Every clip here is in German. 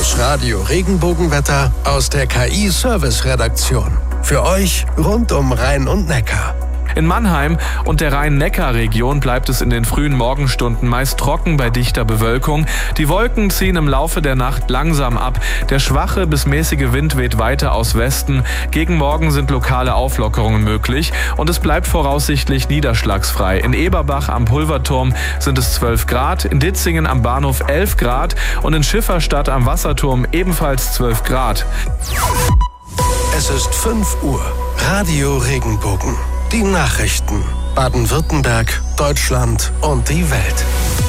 Das Radio Regenbogenwetter aus der KI-Service-Redaktion. Für euch rund um Rhein und Neckar. In Mannheim und der Rhein-Neckar-Region bleibt es in den frühen Morgenstunden meist trocken bei dichter Bewölkung. Die Wolken ziehen im Laufe der Nacht langsam ab. Der schwache bis mäßige Wind weht weiter aus Westen. Gegen Morgen sind lokale Auflockerungen möglich und es bleibt voraussichtlich niederschlagsfrei. In Eberbach am Pulverturm sind es 12 Grad, in Ditzingen am Bahnhof 11 Grad und in Schifferstadt am Wasserturm ebenfalls 12 Grad. Es ist 5 Uhr. Radio Regenbogen. Die Nachrichten. Baden-Württemberg, Deutschland und die Welt.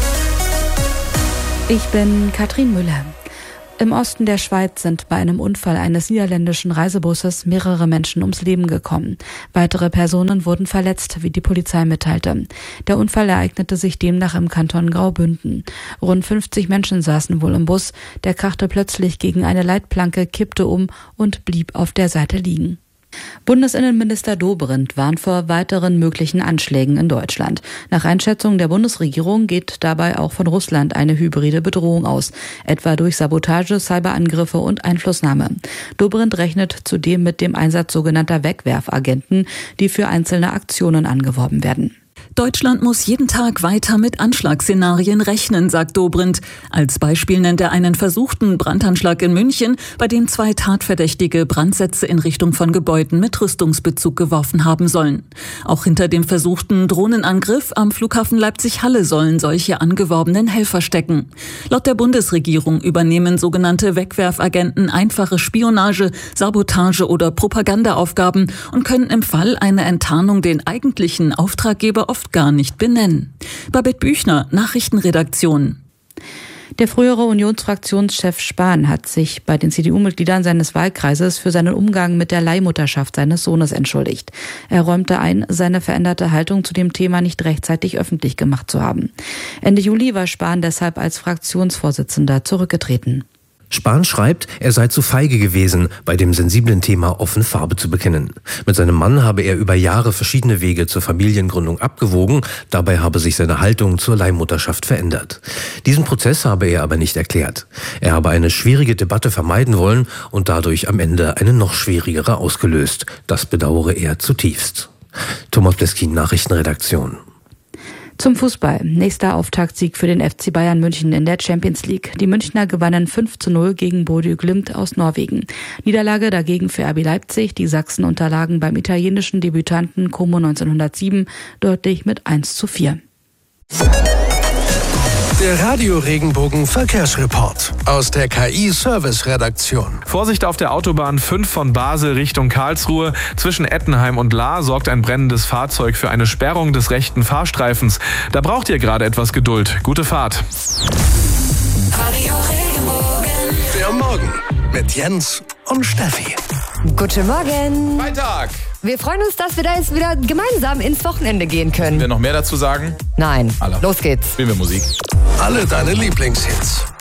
Ich bin Katrin Müller. Im Osten der Schweiz sind bei einem Unfall eines niederländischen Reisebusses mehrere Menschen ums Leben gekommen. Weitere Personen wurden verletzt, wie die Polizei mitteilte. Der Unfall ereignete sich demnach im Kanton Graubünden. Rund 50 Menschen saßen wohl im Bus. Der krachte plötzlich gegen eine Leitplanke, kippte um und blieb auf der Seite liegen. Bundesinnenminister Dobrindt warnt vor weiteren möglichen Anschlägen in Deutschland. Nach Einschätzung der Bundesregierung geht dabei auch von Russland eine hybride Bedrohung aus, etwa durch Sabotage, Cyberangriffe und Einflussnahme. Dobrindt rechnet zudem mit dem Einsatz sogenannter Wegwerfagenten, die für einzelne Aktionen angeworben werden. Deutschland muss jeden Tag weiter mit Anschlagsszenarien rechnen, sagt Dobrindt. Als Beispiel nennt er einen versuchten Brandanschlag in München, bei dem 2 Tatverdächtige Brandsätze in Richtung von Gebäuden mit Rüstungsbezug geworfen haben sollen. Auch hinter dem versuchten Drohnenangriff am Flughafen Leipzig-Halle sollen solche angeworbenen Helfer stecken. Laut der Bundesregierung übernehmen sogenannte Wegwerfagenten einfache Spionage, Sabotage oder Propagandaaufgaben und können im Fall einer Enttarnung den eigentlichen Auftraggeber oft gar nicht benennen. Babette Büchner, Nachrichtenredaktion. Der frühere Unionsfraktionschef Spahn hat sich bei den CDU-Mitgliedern seines Wahlkreises für seinen Umgang mit der Leihmutterschaft seines Sohnes entschuldigt. Er räumte ein, seine veränderte Haltung zu dem Thema nicht rechtzeitig öffentlich gemacht zu haben. Ende Juli war Spahn deshalb als Fraktionsvorsitzender zurückgetreten. Spahn schreibt, er sei zu feige gewesen, bei dem sensiblen Thema offen Farbe zu bekennen. Mit seinem Mann habe er über Jahre verschiedene Wege zur Familiengründung abgewogen, dabei habe sich seine Haltung zur Leihmutterschaft verändert. Diesen Prozess habe er aber nicht erklärt. Er habe eine schwierige Debatte vermeiden wollen und dadurch am Ende eine noch schwierigere ausgelöst. Das bedauere er zutiefst. Thomas Bleskin, Nachrichtenredaktion. Zum Fußball. Nächster Auftaktsieg für den FC Bayern München in der Champions League. Die Münchner gewannen 5:0 gegen Bodø Glimt aus Norwegen. Niederlage dagegen für RB Leipzig. Die Sachsen unterlagen beim italienischen Debütanten Como 1907 deutlich mit 1:4. Der Radio Regenbogen Verkehrsreport aus der KI-Service-Redaktion. Vorsicht auf der Autobahn 5 von Basel Richtung Karlsruhe. Zwischen Ettenheim und Lahr sorgt ein brennendes Fahrzeug für eine Sperrung des rechten Fahrstreifens. Da braucht ihr gerade etwas Geduld. Gute Fahrt. Radio Regenbogen. Der Morgen mit Jens und Steffi. Guten Morgen. Freitag. Wir freuen uns, dass wir da jetzt wieder gemeinsam ins Wochenende gehen können. Will noch mehr dazu sagen? Nein. Alle. Los geht's. Spielen wir Musik. Alle deine Lieblingshits.